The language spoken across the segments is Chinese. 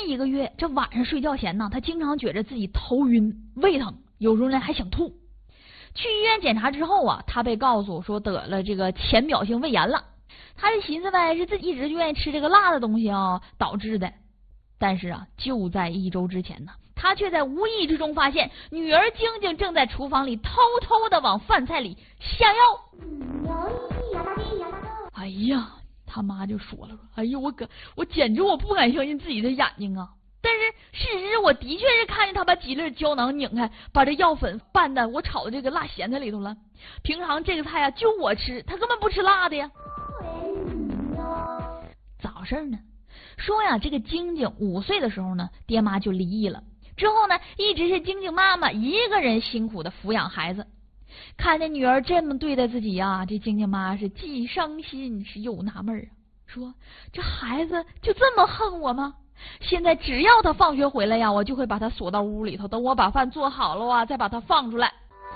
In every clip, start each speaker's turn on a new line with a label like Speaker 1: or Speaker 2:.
Speaker 1: 1个月，这晚上睡觉前呢，他经常觉着自己头晕、胃疼，有时候呢还想吐。去医院检查之后啊，他被告诉说得了这个浅表性胃炎了。他就寻思呗，是自己一直愿意吃这个辣的东西啊导致的。但是啊，就在1周之前呢，他却在无意之中发现女儿晶晶正在厨房里偷偷的往饭菜里下药。哎呀，他妈就说了，哎呦我简直不敢相信自己的眼睛啊！但是事实我的确是看见他把几粒胶囊拧开，把这药粉拌的我炒的这个辣咸菜里头了。平常这个菜啊就我吃，他根本不吃辣的呀。咋事呢？说呀，这个晶晶5岁的时候呢，爹妈就离异了。之后呢，一直是晶晶妈妈一个人辛苦的抚养孩子。看见女儿这么对待自己呀，这晶晶妈是既伤心是又纳闷啊，说这孩子就这么恨我吗？现在只要他放学回来呀，我就会把他锁到屋里头，等我把饭做好了啊，再把他放出来。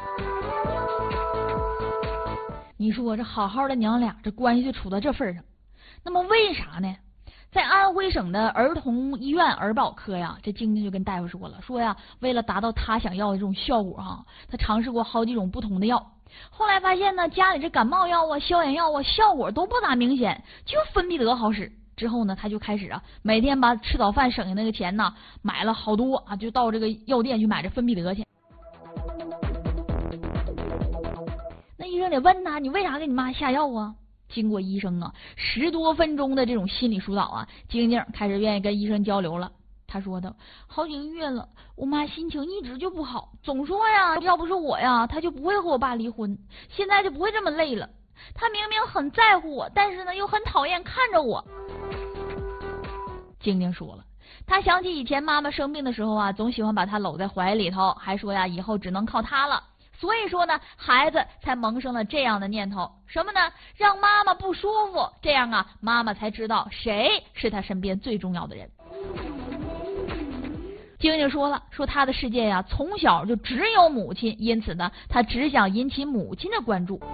Speaker 1: 你说这好好的娘俩，这关系就处到这份上。那么为啥呢？在安徽省的儿童医院儿保科呀，这晶晶就跟大夫说了，说呀，为了达到他想要的这种效果啊，他尝试过好几种不同的药，后来发现呢，家里这感冒药啊、消炎药啊，效果都不咋明显，就芬必得好使。之后呢，他就开始啊，每天把吃早饭省下那个钱呢，买了好多啊，就到这个药店去买这芬必得去。那医生得问他，你为啥给你妈下药啊？经过医生啊10多分钟的这种心理疏导啊，晶晶开始愿意跟医生交流了。他说的，好几个月了，我妈心情一直就不好，总说呀，要不是我呀，她就不会和我爸离婚，现在就不会这么累了。她明明很在乎我，但是呢，又很讨厌看着我。晶晶说了，她想起以前妈妈生病的时候啊，总喜欢把她搂在怀里头，还说呀，以后只能靠她了。所以说呢，孩子才萌生了这样的念头，什么呢？让妈妈不舒服，这样啊，妈妈才知道谁是她身边最重要的人。晶晶说了，说她的世界呀，从小就只有母亲，因此呢，她只想引起母亲的关注。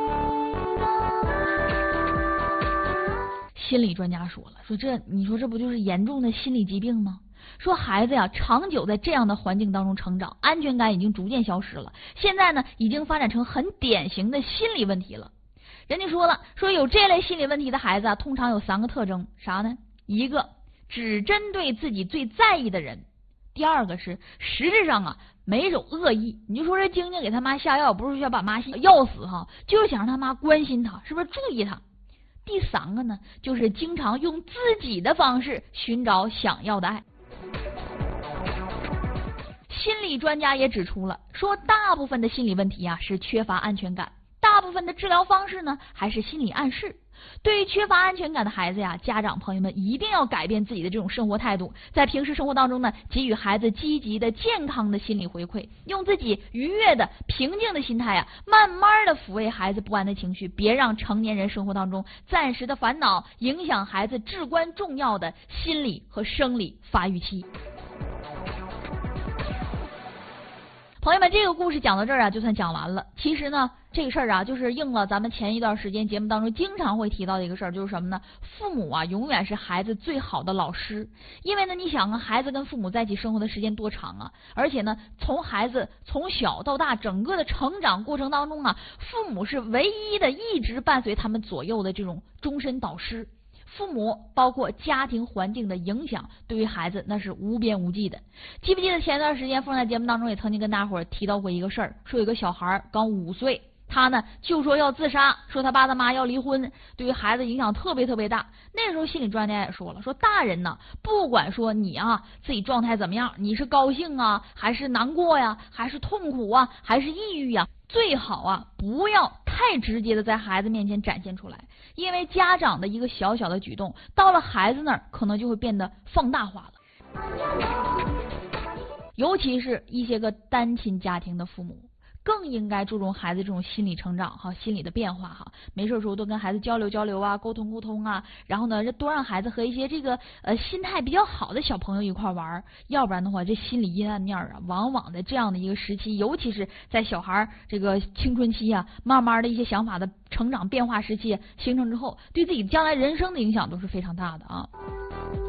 Speaker 1: 心理专家说了，说你说这不就是严重的心理疾病吗？说孩子呀，长久在这样的环境当中成长，安全感已经逐渐消失了，现在呢，已经发展成很典型的心理问题了。人家说了，说有这类心理问题的孩子啊，通常有3个特征，啥呢？一个只针对自己最在意的人，第二个是实质上啊没有恶意。你就说这晶晶给他妈下药，不是要把妈药死哈，就是想让他妈关心他，是不是注意他？第3个呢，就是经常用自己的方式寻找想要的爱。心理专家也指出了，说大部分的心理问题啊是缺乏安全感，大部分的治疗方式呢还是心理暗示。对于缺乏安全感的孩子呀，家长朋友们一定要改变自己的这种生活态度，在平时生活当中呢，给予孩子积极的、健康的心理回馈，用自己愉悦的、平静的心态呀，慢慢的抚慰孩子不安的情绪，别让成年人生活当中暂时的烦恼影响孩子至关重要的心理和生理发育期。朋友们，这个故事讲到这儿啊，就算讲完了。其实呢，这个事儿啊，就是应了咱们前一段时间节目当中经常会提到的一个事儿，就是什么呢？父母啊，永远是孩子最好的老师。因为呢，你想啊，孩子跟父母在一起生活的时间多长啊？而且呢，从孩子从小到大整个的成长过程当中啊，父母是唯一的一直伴随他们左右的这种终身导师。父母包括家庭环境的影响对于孩子那是无边无际的。记不记得前段时间凤在节目当中也曾经跟大伙儿提到过一个事儿，说有个小孩刚5岁，他呢就说要自杀，说他爸他妈要离婚，对于孩子影响特别特别大。那时候心理专家也说了，说大人呢，不管说你啊自己状态怎么样，你是高兴啊还是难过呀，还是痛苦啊还是抑郁呀，最好啊不要太直接的在孩子面前展现出来，因为家长的一个小小的举动到了孩子那儿可能就会变得放大化了。尤其是一些个单亲家庭的父母，更应该注重孩子这种心理成长哈，心理的变化哈。没事时候多跟孩子交流交流啊，沟通沟通啊，然后呢多让孩子和一些这个心态比较好的小朋友一块玩，要不然的话这心理阴暗面啊，往往在这样的一个时期，尤其是在小孩这个青春期啊，慢慢的一些想法的成长变化时期形成之后，对自己将来人生的影响都是非常大的啊。